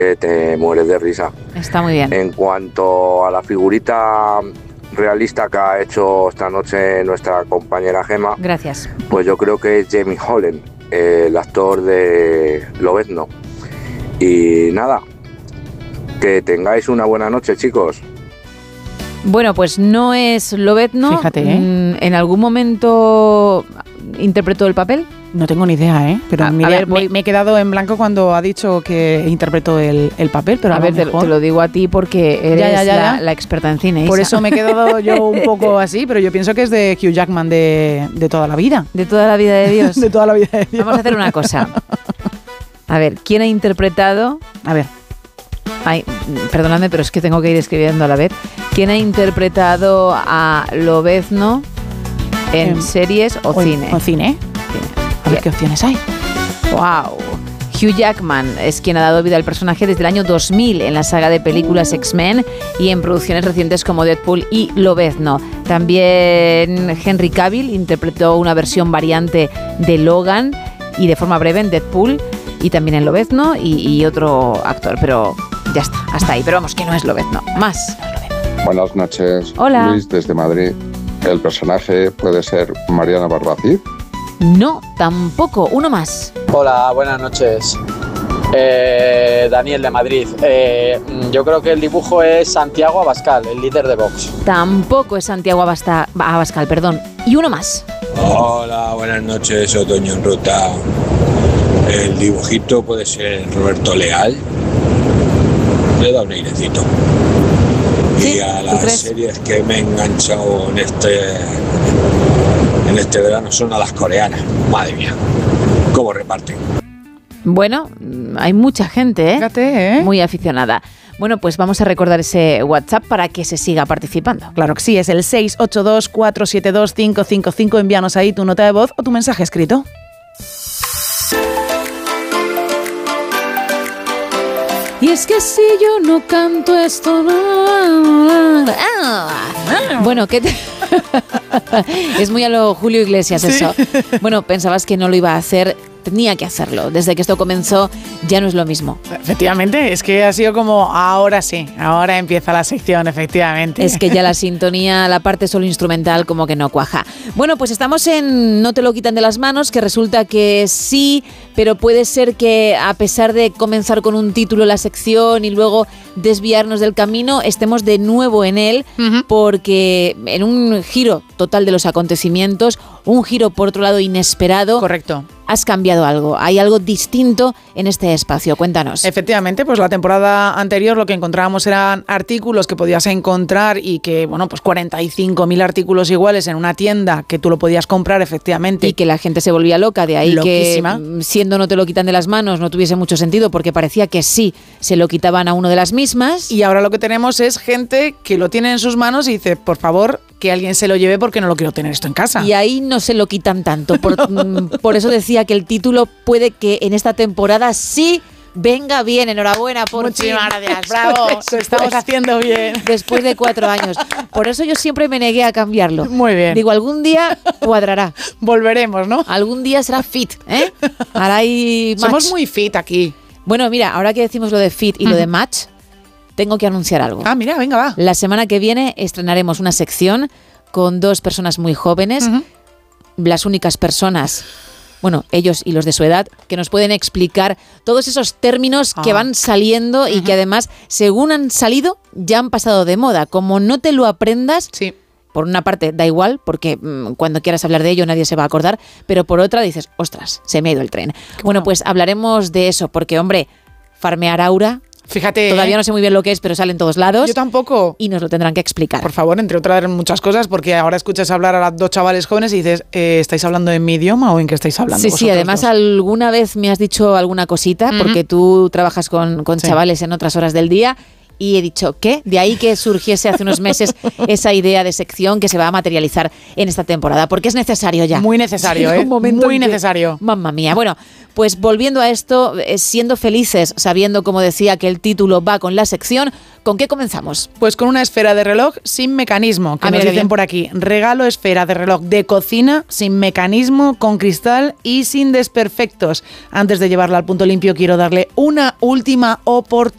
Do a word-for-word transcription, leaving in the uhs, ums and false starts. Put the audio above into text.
que te mueres de risa. Está muy bien. En cuanto a la figurita realista que ha hecho esta noche nuestra compañera Gema, gracias. Pues yo creo que es Jamie Holland, el actor de Lobezno. Y nada, que tengáis una buena noche, chicos. Bueno, pues no es Lobezno. Fíjate, ¿eh? ¿En algún momento interpretó el papel? No tengo ni idea, ¿eh? Pero a, mira, a ver, voy... me, me he quedado en blanco cuando ha dicho que interpretó el, el papel, pero a, a lo ver, te, mejor... te lo digo a ti porque eres ya, ya, ya, la, ya. la experta en cine. Por Isa. eso me he quedado yo un poco así, pero yo pienso que es de Hugh Jackman de, de toda la vida. De toda la vida de Dios. De toda la vida de Dios. Vamos a hacer una cosa. A ver, ¿quién ha interpretado? A ver. Ay, perdóname, pero es que tengo que ir escribiendo a la vez. ¿Quién ha interpretado a Lobezno en eh, series o, o cine? O cine. A ver qué opciones hay. Wow. Hugh Jackman es quien ha dado vida al personaje desde el año dos mil en la saga de películas X-Men y en producciones recientes como Deadpool y Lobezno. También Henry Cavill interpretó una versión variante de Logan y de forma breve en Deadpool y también en Lobezno y, y otro actor, pero ya está, hasta ahí. Pero vamos, que no es Lobezno. Más. No es Lobezno. Buenas noches. Hola. Luis, desde Madrid. ¿El personaje puede ser Mariana Barbacid? No, tampoco. Uno más. Hola, buenas noches. Eh, Daniel de Madrid. Eh, yo creo que el dibujo es Santiago Abascal, el líder de Vox. Tampoco es Santiago Abasta, Abascal, perdón. Y uno más. Hola, buenas noches, Otoño en Ruta. El dibujito puede ser Roberto Leal. Le da un airecito. ¿Sí? Y a ¿Tú las crees? series que me he enganchado en este... en este verano son a las coreanas. Madre mía, cómo reparten. Bueno, hay mucha gente, ¿eh? Fíjate, ¿eh? Muy aficionada. Bueno, pues vamos a recordar ese WhatsApp para que se siga participando. Claro que sí, es el seis ocho dos, cuatro siete dos, cinco cinco cinco. Envíanos ahí tu nota de voz o tu mensaje escrito. Y es que si yo no canto esto... Bueno, ¿qué te... Es muy a lo Julio Iglesias eso. ¿Sí? Bueno, pensabas que no lo iba a hacer, tenía que hacerlo. Desde que esto comenzó ya no es lo mismo. Efectivamente, es que ha sido como ahora sí, ahora empieza la sección, efectivamente. Es que ya la sintonía, la parte solo instrumental como que no cuaja. Bueno, pues estamos en No te lo quitan de las manos, que resulta que sí, pero puede ser que a pesar de comenzar con un título la sección y luego desviarnos del camino, estemos de nuevo en él, uh-huh. porque en un giro total de los acontecimientos, un giro por otro lado inesperado. Correcto. Has cambiado algo, hay algo distinto en este espacio, cuéntanos. Efectivamente, pues la temporada anterior lo que encontrábamos eran artículos que podías encontrar y que, bueno, pues cuarenta y cinco mil artículos iguales en una tienda que tú lo podías comprar, efectivamente. Y que la gente se volvía loca, de ahí Loquísima. Que siendo No te lo quitan de las manos no tuviese mucho sentido porque parecía que sí, se lo quitaban a uno de las mismas. Y ahora lo que tenemos es gente que lo tiene en sus manos y dice, por favor, que alguien se lo lleve porque no lo quiero tener esto en casa. Y ahí no se lo quitan tanto, por, no. por eso decía que el título puede que en esta temporada sí venga bien. Enhorabuena por Muchísimas gracias, bravo, lo estamos haciendo bien. Después de cuatro años. Por eso yo siempre me negué a cambiarlo. Muy bien. Digo, algún día cuadrará. Volveremos, ¿no? Algún día será fit, ¿eh? Ahora hay match. Somos muy fit aquí. Bueno, mira, ahora que decimos lo de fit y uh-huh. lo de match, tengo que anunciar algo. Ah, mira, venga, va. La semana que viene estrenaremos una sección con dos personas muy jóvenes, uh-huh. las únicas personas, bueno, ellos y los de su edad, que nos pueden explicar todos esos términos oh. que van saliendo uh-huh. y que además, según han salido, ya han pasado de moda. Como no te lo aprendas, sí. por una parte da igual, porque mmm, cuando quieras hablar de ello nadie se va a acordar, pero por otra dices, ostras, se me ha ido el tren. Bueno, bueno pues hablaremos de eso, porque hombre, farmear aura... Fíjate. Todavía ¿eh? no sé muy bien lo que es, pero sale en todos lados. Yo tampoco. Y nos lo tendrán que explicar. Por favor, entre otras muchas cosas, porque ahora escuchas hablar a las dos chavales jóvenes y dices, eh, ¿estáis hablando en mi idioma o en qué estáis hablando? Sí, sí, además dos? alguna vez me has dicho alguna cosita, uh-huh. porque tú trabajas con, con sí. chavales en otras horas del día. Y he dicho, ¿qué? De ahí que surgiese hace unos meses esa idea de sección que se va a materializar en esta temporada, porque es necesario ya. Muy necesario, sí, ¿eh? Un momento muy necesario. Que, mamma mía. Bueno, pues volviendo a esto, siendo felices, sabiendo, como decía, que el título va con la sección, ¿con qué comenzamos? Pues con una esfera de reloj sin mecanismo, que ah, nos dicen bien. por aquí. Regalo esfera de reloj de cocina, sin mecanismo, con cristal y sin desperfectos. Antes de llevarla al punto limpio, quiero darle una última oportunidad.